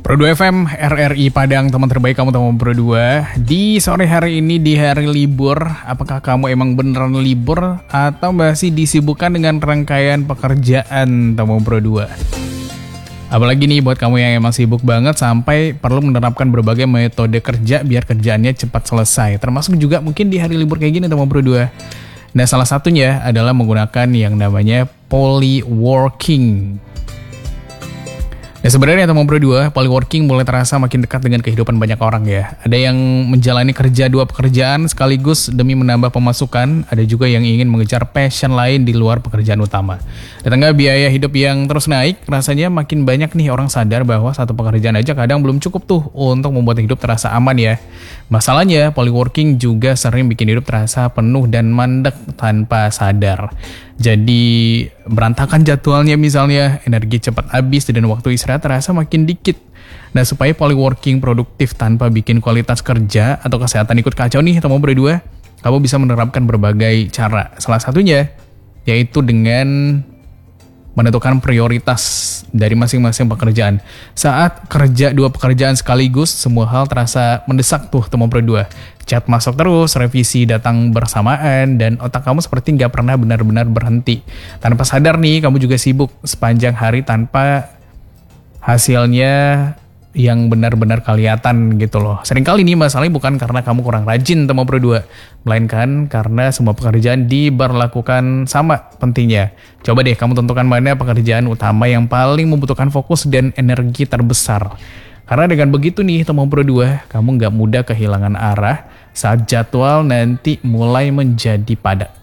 Pro 2 FM, RRI Padang, teman terbaik kamu teman Pro 2. Di sore hari ini, di hari libur, apakah kamu emang beneran libur atau masih disibukkan dengan rangkaian pekerjaan teman Pro 2? Apalagi nih buat kamu yang emang sibuk banget sampai perlu menerapkan berbagai metode kerja biar kerjaannya cepat selesai. Termasuk juga mungkin di hari libur kayak gini teman Pro 2. Nah, salah satunya adalah menggunakan yang namanya polyworking. Nah, sebenarnya teman Pro 2, polyworking mulai terasa makin dekat dengan kehidupan banyak orang ya. Ada yang menjalani kerja 2 pekerjaan sekaligus demi menambah pemasukan, ada juga yang ingin mengejar passion lain di luar pekerjaan utama. Di tengah biaya hidup yang terus naik, rasanya makin banyak nih orang sadar bahwa satu pekerjaan aja kadang belum cukup tuh untuk membuat hidup terasa aman ya. Masalahnya, polyworking juga sering bikin hidup terasa penuh dan mandek tanpa sadar. Jadi berantakan jadwalnya misalnya, energi cepat habis dan waktu istirahat terasa makin dikit. Nah, supaya polyworking produktif tanpa bikin kualitas kerja atau kesehatan ikut kacau nih teman Pro 2, kamu bisa menerapkan berbagai cara. Salah satunya yaitu dengan menentukan prioritas dari masing-masing pekerjaan. Saat kerja 2 pekerjaan sekaligus, semua hal terasa mendesak tuh teman Pro 2. Chat masuk terus, revisi datang bersamaan, dan otak kamu seperti nggak pernah benar-benar berhenti. Tanpa sadar nih, kamu juga sibuk sepanjang hari tanpa hasilnya yang benar-benar kelihatan gitu loh. Seringkali nih masalahnya bukan karena kamu kurang rajin teman Pro 2, melainkan karena semua pekerjaan diberlakukan sama pentingnya. Coba deh kamu tentukan mana pekerjaan utama yang paling membutuhkan fokus dan energi terbesar. Karena dengan begitu nih teman Pro 2, kamu nggak mudah kehilangan arah saat jadwal nanti mulai menjadi padat.